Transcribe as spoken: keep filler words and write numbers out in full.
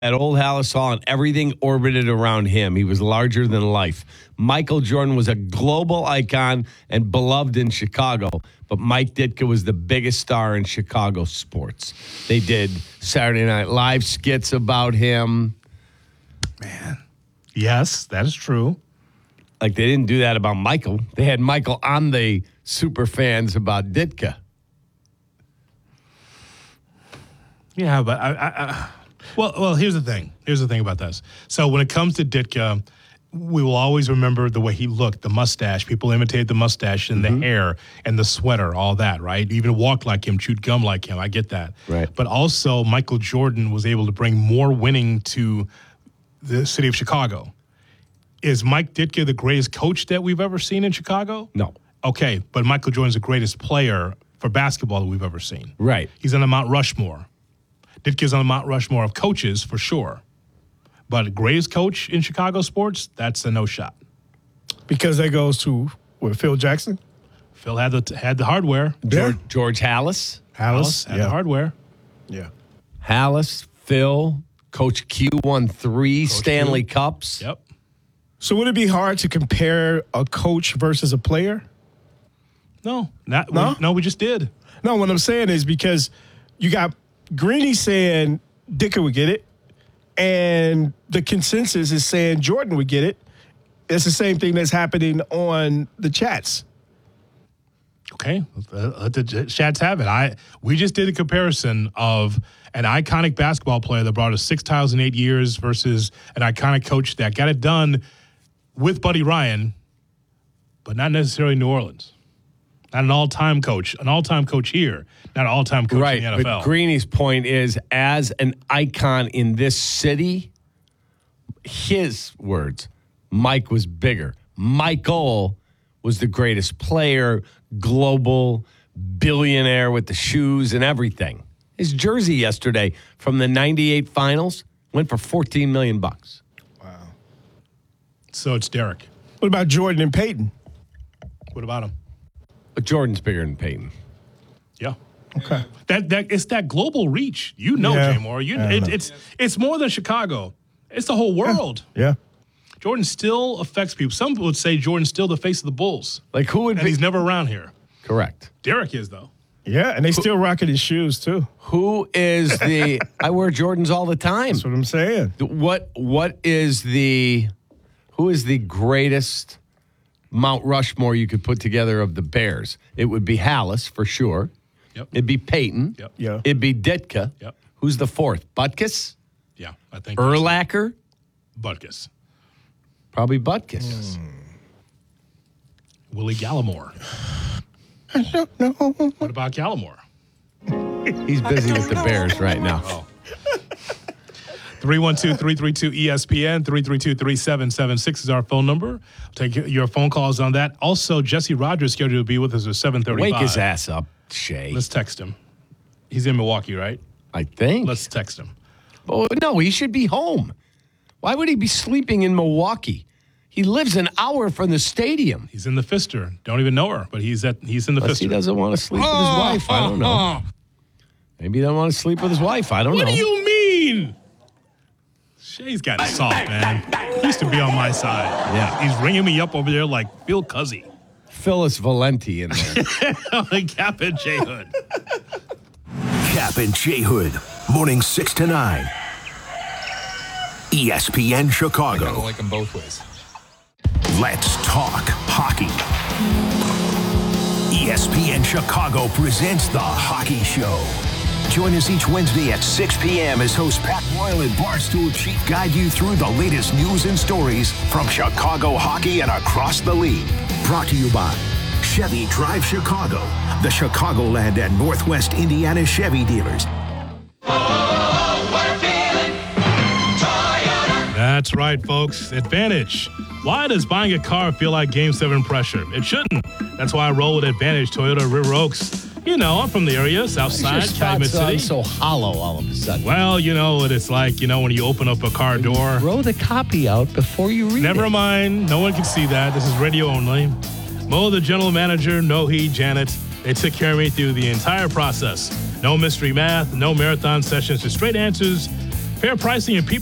at Old Hallis Hall, and everything orbited around him. He was larger than life. Michael Jordan was a global icon and beloved in Chicago, but Mike Ditka was the biggest star in Chicago sports. They did Saturday Night Live skits about him. Man. Yes, that is true. Like, they didn't do that about Michael. They had Michael on the super fans about Ditka. Yeah, but I, I, I well, well. Here's the thing. Here's the thing about this. So when it comes to Ditka, we will always remember the way he looked, the mustache. People imitate the mustache and mm-hmm. the hair and the sweater, all that, right? Even walked like him, chewed gum like him. I get that. Right. But also, Michael Jordan was able to bring more winning to the city of Chicago. Is Mike Ditka the greatest coach that we've ever seen in Chicago? No. Okay, but Michael Jordan's the greatest player for basketball that we've ever seen. Right. He's on the Mount Rushmore. Ditka's on the Mount Rushmore of coaches for sure. But greatest coach in Chicago sports, that's a no shot. Because that goes to what, Phil Jackson? Phil had the had the hardware. George, George Hallis. Hallis had yeah. the hardware. Yeah. Hallis, Phil, Coach Q won three Coach Stanley Q. Cups. Yep. So would it be hard to compare a coach versus a player? No. Not, No? We, no, we just did. No, what I'm saying is because you got Greeny saying Ditka would get it, and the consensus is saying Jordan would get it. It's the same thing that's happening on the chats. Okay, let the chats have it. I we just did a comparison of an iconic basketball player that brought us six titles in eight years versus an iconic coach that got it done with Buddy Ryan, but not necessarily New Orleans. Not an all-time coach, an all-time coach here, not an all-time coach right, in the N F L. But Greeny's point is, as an icon in this city, his words, Mike was bigger. Michael was the greatest player, global, billionaire with the shoes and everything. His jersey yesterday from the ninety-eight finals went for fourteen million bucks. Wow. So it's Derek. What about Jordan and Peyton? What about him? But Jordan's bigger than Peyton. Yeah. Okay. That that it's that global reach. You know, Yeah. Jay Moore. You I it, know. it's it's more than Chicago. It's the whole world. Yeah. Jordan still affects people. Some would say Jordan's still the face of the Bulls. Like, who would And be? he's never around here. Correct. Derek is, though. Yeah, and they still rocking his shoes, too. Who is the? I wear Jordans all the time. That's what I'm saying. What What is the? Who is the greatest Mount Rushmore you could put together of the Bears? It would be Hallis for sure. Yep. It'd be Peyton. Yep. Yeah. It'd be Ditka. Yep. Who's the fourth? Butkus? Yeah, I think. Urlacher? Butkus. Probably Butkus. Mm. Willie Gallimore. I don't know. What about Gallimore? He's busy with the Bears right now. Oh. three one two, three three two, E S P N, three three two, three seven seven six is our phone number. Take your phone calls on that. Also, Jesse Rogers scheduled to be with us at seven thirty-five. Wake his ass up, Shay. Let's text him. He's in Milwaukee, right? I think. Let's text him. Oh, no, he should be home. Why would he be sleeping in Milwaukee? He lives an hour from the stadium. He's in the Fister. Don't even know her, but he's at he's in the Unless Fister. he doesn't want to sleep with his wife. I don't know. Maybe he doesn't want to sleep with his wife. I don't What know. do you mean? Shay's got it soft, man. He used to be on my side. Yeah. He's ringing me up over there like Phil Cuzzy. Phyllis Valenti in there. Like Cap and J Hood. Cap and J Hood, morning six to nine. E S P N Chicago. I like them both ways. Let's talk hockey. E S P N Chicago presents The Hockey Show. Join us each Wednesday at six p.m. as host Pat Royal and Barstool Chief guide you through the latest news and stories from Chicago hockey and across the league. Brought to you by Chevy Drive Chicago, the Chicagoland and Northwest Indiana Chevy dealers. That's right, folks. Advantage. Why does buying a car feel like Game seven pressure? It shouldn't. That's why I roll with Advantage Toyota River Oaks. You know, I'm from the area, south side, Calumet City. so hollow all of a sudden. Well, you know what it's like, you know, when you open up a car door. Throw the copy out before you read Never it. mind. No one can see that. This is radio only. Mo, the general manager, Nohi, Janet, they took care of me through the entire process. No mystery math, no marathon sessions, just straight answers Fair pricing and people